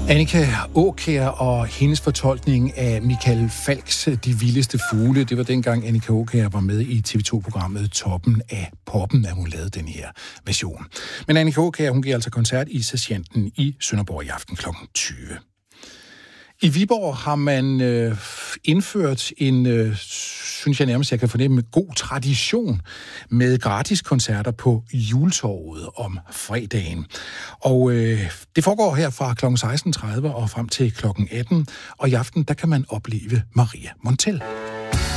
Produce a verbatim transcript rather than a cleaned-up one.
Annika Aakjær og hendes fortolkning af Michael Falks De Vildeste Fugle. Det var dengang Annika Aakjær var med i T V to-programmet Toppen af Poppen, at hun lavede den her version. Men Annika Aakjær, hun giver altså koncert i Sergeanten i Sønderborg i aften klokken tyve. I Viborg har man øh, indført en, øh, synes jeg nærmest, jeg kan fornemme, god tradition med gratis koncerter på Juletorvet om fredagen. Og øh, det foregår her fra klokken seksten tredive og frem til klokken atten, og i aften der kan man opleve Maria Montell.